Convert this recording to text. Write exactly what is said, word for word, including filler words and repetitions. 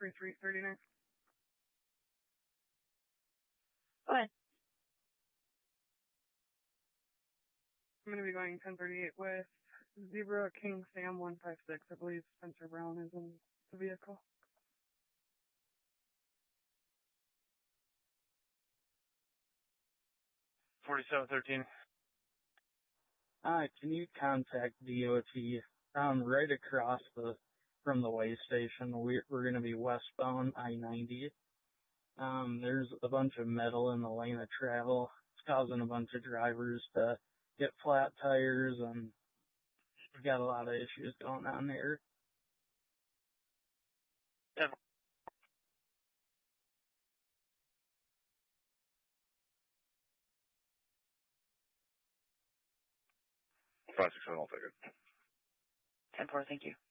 three three three nine. Go ahead. I'm going to be going ten thirty-eight with Zebra King Sam one five six. I believe Spencer Brown is in the vehicle. forty-seven thirteen. Uh, can you contact D O T? Um, right across the from the way station, we're, we're going to be westbound I ninety. Um, there's a bunch of metal in the lane of travel. It's causing a bunch of drivers to get flat tires, and we've got a lot of issues going on there. Yeah. five six seven, I'll take it. ten four, thank you.